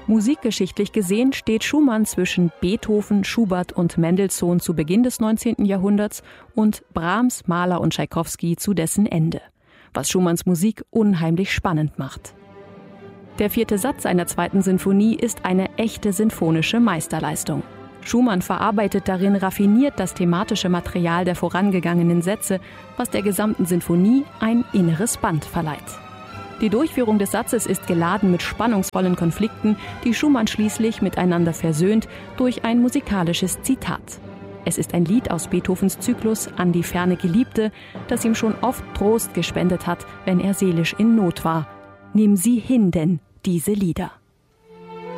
Musikgeschichtlich gesehen steht Schumann zwischen Beethoven, Schubert und Mendelssohn zu Beginn des 19. Jahrhunderts und Brahms, Mahler und Tschaikowski zu dessen Ende, was Schumanns Musik unheimlich spannend macht. Der 4. Satz seiner 2. Sinfonie ist eine echte sinfonische Meisterleistung. Schumann verarbeitet darin raffiniert das thematische Material der vorangegangenen Sätze, was der gesamten Sinfonie ein inneres Band verleiht. Die Durchführung des Satzes ist geladen mit spannungsvollen Konflikten, die Schumann schließlich miteinander versöhnt durch ein musikalisches Zitat. Es ist ein Lied aus Beethovens Zyklus An die ferne Geliebte, das ihm schon oft Trost gespendet hat, wenn er seelisch in Not war. Nimm sie hin denn, diese Lieder.